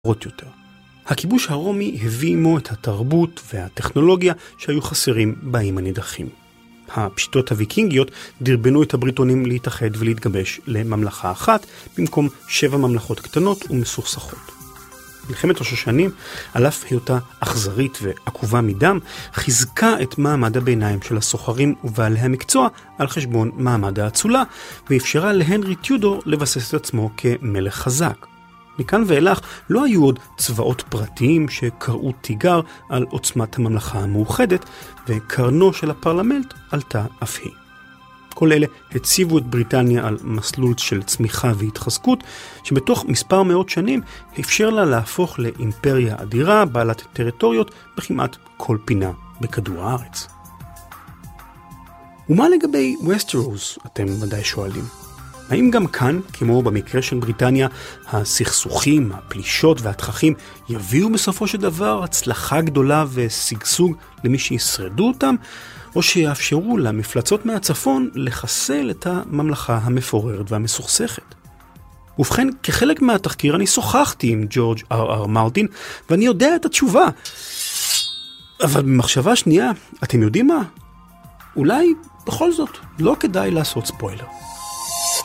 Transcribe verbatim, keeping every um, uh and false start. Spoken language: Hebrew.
יותר. הכיבוש הרומי הביא עמו את התרבות והטכנולוגיה שהיו חסרים באיים הנידחים. הפשיטות הוויקינגיות דרבנו את הבריטונים להתאחד ולהתגבש לממלכה אחת, במקום שבע ממלכות קטנות ומסוכסכות. מלחמת ראש השנים, על אף היותה אכזרית ועקובה מדם, חיזקה את מעמד הביניים של הסוחרים ובעלי המקצוע על חשבון מעמד האצולה, ואפשרה להנרי טיודור לבסס את עצמו כמלך חזק. מכאן ואילך לא היו עוד צבאות פרטיים שקראו תיגר על עוצמת הממלכה המאוחדת, וקרנו של הפרלמנט עלתה אף היא. כל אלה הציבו את בריטניה על מסלול של צמיחה והתחזקות, שבתוך מספר מאות שנים אפשר לה להפוך לאימפריה אדירה בעלת טריטוריות בכמעט כל פינה בכדור הארץ. ומה לגבי וסטרוס, אתם ודאי שואלים? האם גם כאן, כמו במקרה של בריטניה, הסכסוכים, הפלישות והתככים יביאו בסופו של דבר הצלחה גדולה וסגסוג למי שישרדו אותם, או שיאפשרו למפלצות מהצפון לחסל את הממלכה המפוררת והמסוכסכת? ובכן, כחלק מהתחקיר אני שוחחתי עם ג'ורג' אר אר מרטין, ואני יודע את התשובה. אבל במחשבה שנייה, אתם יודעים מה? אולי בכל זאת לא כדאי לעשות ספוילר.